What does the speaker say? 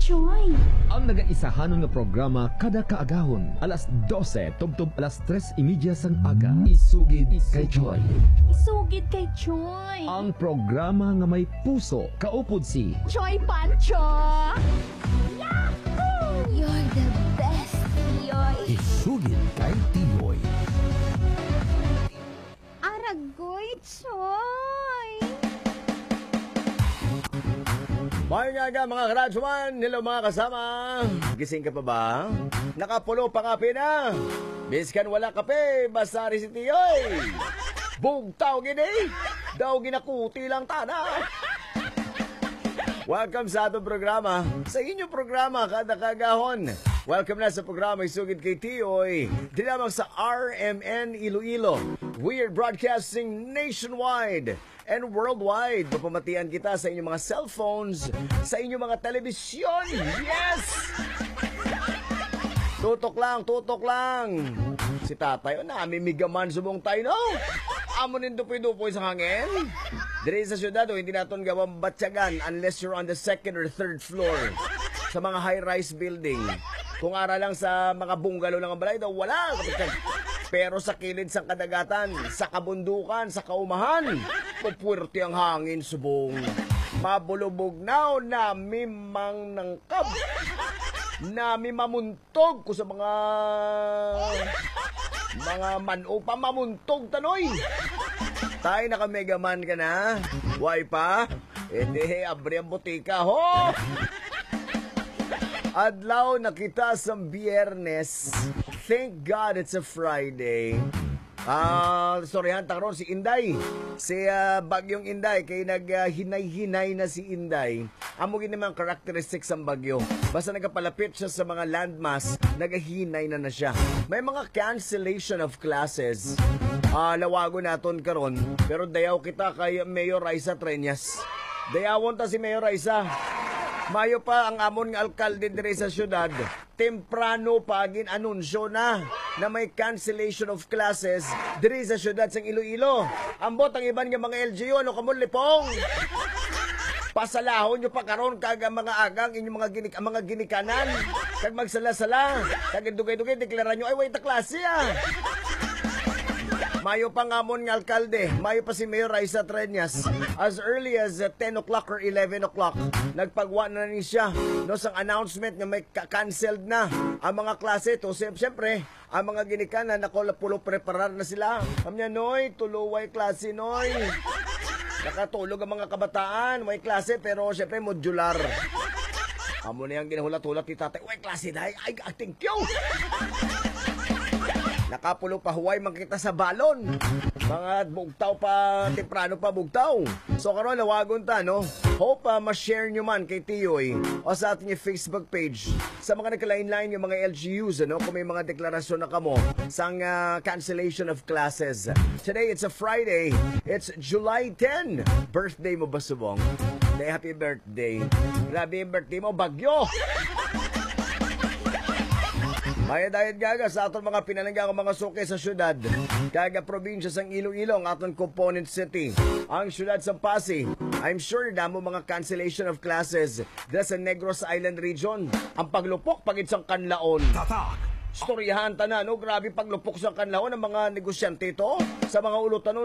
Choy. Ang nagaisahanon nga programa kada kaagahon, alas 12 tubtob alas 3:30 sang aga. Isugid kay Choy. Isugid kay Choy. Ang programa nga may puso, kaupod si Choy Pancho. You're the best, Yoy. Isugid kay Tiboy. Aragoy, Choy. Mga mga karadyoman, hello mga kasama. Gising ka pa ba? Nakapulo pa kape na. Biskan wala kape, basta rin si Tiyoy. Bugtaw gini, daw ginakuti lang tana. Welcome sa atong programa. Sa inyong programa, kada kagahon. Welcome na sa programa Isugid kay Tiyoy. Di lamang sa RMN Iloilo. We are broadcasting nationwide and worldwide. Papamatian kita sa inyong mga cellphones, sa inyong mga telebisyon. Yes! Tutok lang, tutok lang. Si tatay, namimigaman subong tayo, no? Amonin dupoy-dupoy sa hangin. Diri sa syudad, hindi natin gawang batyagan unless you're on the second or third floor sa mga high-rise building. Kung ara lang sa mga bungalow ng balay daw, wala. Pero sa kilid sa kadagatan, sa kabundukan, sa kaumahan, pupuwerte ang hangin subong. Mabulubog now, nami mang nangkab. Nami mamuntog ko sa mga mano pa mamuntog tanoy. Tayo naka-megaman ka na? Why pa? Hindi, abri ang butika, ho! Adlaw na kita sa Biyernes. Thank God it's a Friday. Sorry, taron si Inday. Si Bagyong Inday, kay naghinay-hinay na si Inday. Amogin naman characteristics ang bagyo. Basta nagapalapit siya sa mga landmass, nagahinay na siya. May mga cancellation of classes. Lawago naton karon, pero dayaw kita kay Mayor Raisa Treñas. Dayawon ta si Mayor Raisa. Mayo pa ang amon nga alkalde dire sa syudad, temprano pa gin-anunsyo na may cancellation of classes dire sa syudad sang Iloilo. Ambot ang iban nga mga LGU, ano kamon lipong? Pasalahon nyo pa karon kag mga agang inyong mga ginikanan. Kag magsala-sala, kag dugay-dugay deklaran nyo ay way ta klase Mayo pa nga mon nga alkalde, mayo pa si Mayor Raisa Treñas. As early as 10 o'clock or 11 o'clock, nagpagwa na ni siya no sang announcement nga may cancelled na ang mga klase to. Siyempre, ang mga ginikanan pulo preparar na sila. Kamya noy, tuluway klase noy. Nakatulog ang mga kabataan, may klase pero siyempre modular. Amo na yung ginahulat-hulat ni tatay, way klase na, ay, thank you! Nakapulo pa huway makita sa balon. Mga bugtaw pa, temprano pa bugtaw. So karon lawagon ta, no? Hope ma-share nyo man kay Tiyoy o sa ating Facebook page. Sa mga nagkalain-lain yung mga LGUs, ano? Kung may mga deklarasyon na kamo sang cancellation of classes. Today, it's a Friday. It's July 10. Birthday mo ba, subong? Happy birthday. Grabe yung birthday mo, bagyo! May dahil gaga sa aton mga pinalanggang mga suke sa syudad. Kaga probinsya sang Iloilo ang aton component city. Ang syudad sa Pasig. I'm sure damo mga cancellation of classes dahil sa Negros Island region. Ang paglupok pagid sang Kanlaon. Storyahan tanan, no? Grabe paglupok sa Kanlaon ng mga negosyante ito sa mga ulutan